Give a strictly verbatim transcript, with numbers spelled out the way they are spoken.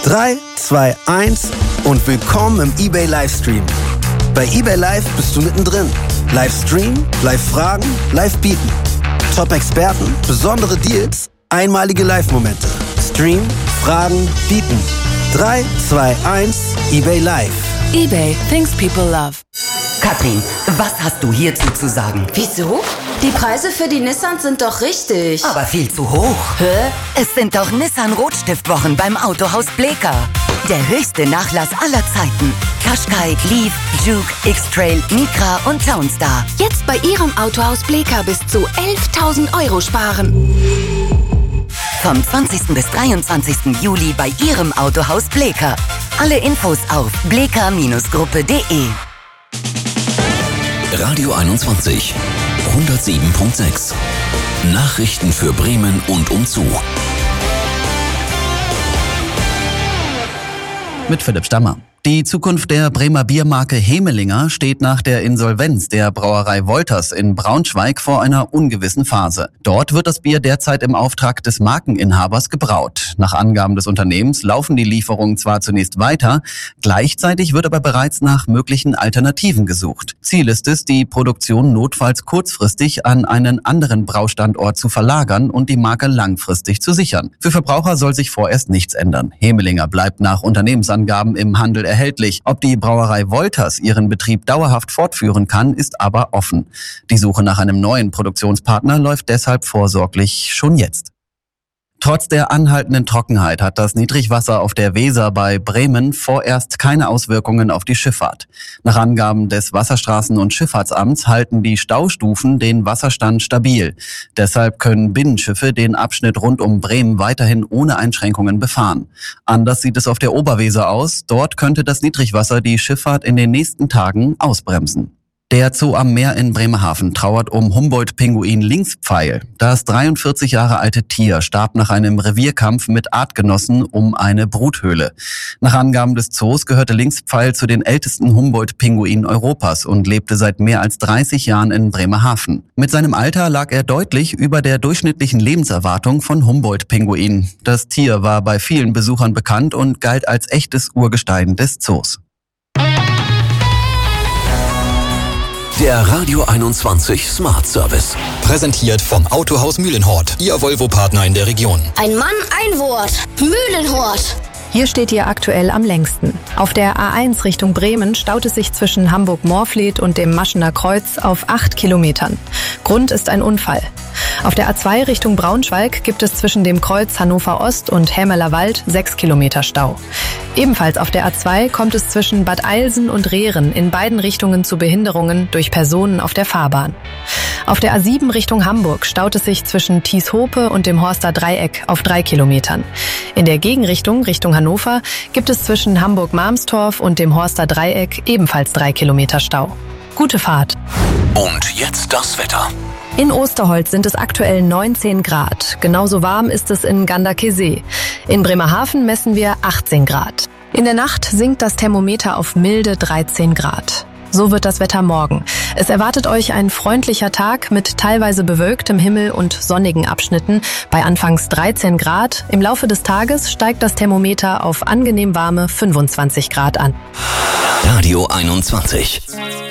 drei, zwei, eins und willkommen im eBay Livestream. Bei eBay Live bist du mittendrin. Live streamen, live fragen, live bieten. Top-Experten, besondere Deals, einmalige Live-Momente. Stream, fragen, bieten. drei, zwei, eins, eBay Live. eBay, things people love. Katrin, was hast du hierzu zu sagen? Wieso? Die Preise für die Nissans sind doch richtig. Aber viel zu hoch. Hä? Es sind doch Nissan-Rotstiftwochen beim Autohaus Bleecker. Der höchste Nachlass aller Zeiten. Qashqai, Leaf, Juke, X-Trail, Micra und Townstar. Jetzt bei Ihrem Autohaus Bleecker bis zu elftausend Euro sparen. Vom zwanzigsten bis dreiundzwanzigsten Juli bei Ihrem Autohaus Bleecker. Alle Infos auf bleecker Gruppe punkt de. Radio einundzwanzig, hundertsieben Komma sechs. Nachrichten für Bremen und umzu. Mit Philipp Stammer. Die Zukunft der Bremer Biermarke Hemelinger steht nach der Insolvenz der Brauerei Wolters in Braunschweig vor einer ungewissen Phase. Dort wird das Bier derzeit im Auftrag des Markeninhabers gebraut. Nach Angaben des Unternehmens laufen die Lieferungen zwar zunächst weiter, gleichzeitig wird aber bereits nach möglichen Alternativen gesucht. Ziel ist es, die Produktion notfalls kurzfristig an einen anderen Braustandort zu verlagern und die Marke langfristig zu sichern. Für Verbraucher soll sich vorerst nichts ändern. Hemelinger bleibt nach Unternehmensangaben im Handel erhältlich. Ob die Brauerei Wolters ihren Betrieb dauerhaft fortführen kann, ist aber offen. Die Suche nach einem neuen Produktionspartner läuft deshalb vorsorglich schon jetzt. Trotz der anhaltenden Trockenheit hat das Niedrigwasser auf der Weser bei Bremen vorerst keine Auswirkungen auf die Schifffahrt. Nach Angaben des Wasserstraßen- und Schifffahrtsamts halten die Staustufen den Wasserstand stabil. Deshalb können Binnenschiffe den Abschnitt rund um Bremen weiterhin ohne Einschränkungen befahren. Anders sieht es auf der Oberweser aus. Dort könnte das Niedrigwasser die Schifffahrt in den nächsten Tagen ausbremsen. Der Zoo am Meer in Bremerhaven trauert um Humboldt-Pinguin Lynxpfeil. Das dreiundvierzig Jahre alte Tier starb nach einem Revierkampf mit Artgenossen um eine Bruthöhle. Nach Angaben des Zoos gehörte Lynxpfeil zu den ältesten Humboldt-Pinguinen Europas und lebte seit mehr als dreißig Jahren in Bremerhaven. Mit seinem Alter lag er deutlich über der durchschnittlichen Lebenserwartung von Humboldt-Pinguinen. Das Tier war bei vielen Besuchern bekannt und galt als echtes Urgestein des Zoos. Der Radio einundzwanzig Smart Service. Präsentiert vom Autohaus Mühlenhort, Ihr Volvo-Partner in der Region. Ein Mann, ein Wort. Mühlenhort. Hier steht ihr aktuell am längsten. Auf der A eins Richtung Bremen staut es sich zwischen Hamburg-Moorfleet und dem Maschener Kreuz auf acht Kilometern. Grund ist ein Unfall. Auf der A zwei Richtung Braunschweig gibt es zwischen dem Kreuz Hannover Ost und Hämeler Wald sechs Kilometer Stau. Ebenfalls auf der A zwei kommt es zwischen Bad Eilsen und Rehren in beiden Richtungen zu Behinderungen durch Personen auf der Fahrbahn. Auf der A sieben Richtung Hamburg staut es sich zwischen Thieshope und dem Horster Dreieck auf drei Kilometern. In der Gegenrichtung, Richtung Hannover, gibt es zwischen Hamburg-Marmstorf und dem Horster Dreieck ebenfalls drei Kilometer Stau. Gute Fahrt. Und jetzt das Wetter. In Osterholz sind es aktuell neunzehn Grad. Genauso warm ist es in Ganderkesee. In Bremerhaven messen wir achtzehn Grad. In der Nacht sinkt das Thermometer auf milde dreizehn Grad. So wird das Wetter morgen. Es erwartet euch ein freundlicher Tag mit teilweise bewölktem Himmel und sonnigen Abschnitten bei anfangs dreizehn Grad. Im Laufe des Tages steigt das Thermometer auf angenehm warme fünfundzwanzig Grad an. Radio einundzwanzig.